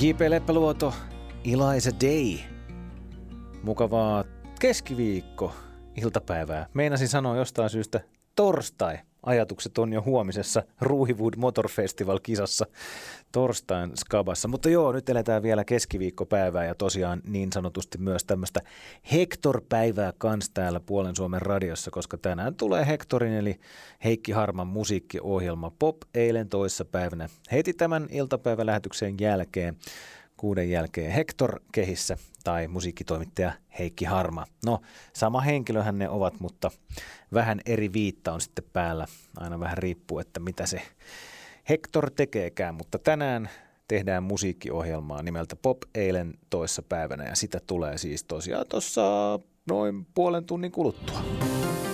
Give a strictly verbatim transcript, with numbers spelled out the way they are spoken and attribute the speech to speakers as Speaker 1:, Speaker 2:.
Speaker 1: J P Leppäluoto, Eliza Day. Mukavaa keskiviikko iltapäivää. Meinasin sanoa jostain syystä torstai. Ajatukset on jo huomisessa Ruuhiwood Motor Festival-kisassa torstain skabassa. Mutta joo, nyt eletään vielä keskiviikkopäivää ja tosiaan niin sanotusti myös tämmöistä Hector-päivää kans täällä Puolen Suomen radiossa, koska tänään tulee Hectorin eli Heikki Harman musiikkiohjelma Pop eilen toissa päivänä. Heti tämän iltapäivälähetyksen jälkeen, kuuden jälkeen Hector kehissä tai musiikkitoimittaja Heikki Harma. No, sama henkilöhän ne ovat, mutta vähän eri viitta on sitten päällä. Aina vähän riippuu, että mitä se Hector tekeekään, mutta tänään tehdään musiikkiohjelmaa nimeltä Pop eilen toissa päivänä ja sitä tulee siis tosiaan tuossa noin puolen tunnin kuluttua.